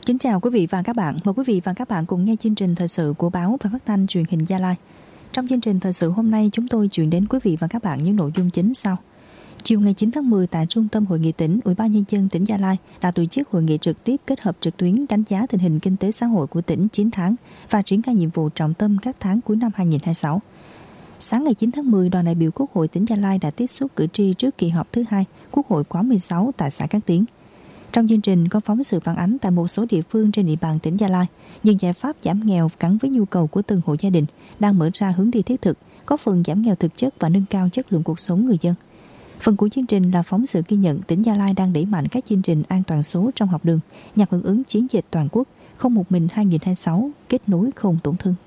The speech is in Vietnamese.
Kính chào quý vị và các bạn. Mời quý vị và các bạn cùng nghe chương trình thời sự của báo và phát thanh truyền hình Gia Lai. Trong chương trình thời sự hôm nay, chúng tôi chuyển đến quý vị và các bạn những nội dung chính sau. Chiều ngày 9 tháng 10 tại Trung tâm Hội nghị tỉnh, Ủy ban Nhân dân tỉnh Gia Lai đã tổ chức hội nghị trực tiếp kết hợp trực tuyến đánh giá tình hình kinh tế xã hội của tỉnh 9 tháng và triển khai nhiệm vụ trọng tâm các tháng cuối năm 2026. Sáng ngày 9 tháng 10, đoàn đại biểu Quốc hội tỉnh Gia Lai đã tiếp xúc cử tri trước kỳ họp thứ 2 Quốc hội khóa 16 tại xã Cát Tiến. Trong chương trình có phóng sự phản ánh tại một số địa phương trên địa bàn tỉnh Gia Lai, những giải pháp giảm nghèo gắn với nhu cầu của từng hộ gia đình đang mở ra hướng đi thiết thực, có phần giảm nghèo thực chất và nâng cao chất lượng cuộc sống người dân. Phần của chương trình là phóng sự ghi nhận tỉnh Gia Lai đang đẩy mạnh các chương trình an toàn số trong học đường nhằm hưởng ứng chiến dịch toàn quốc Không một mình 2026, kết nối không tổn thương.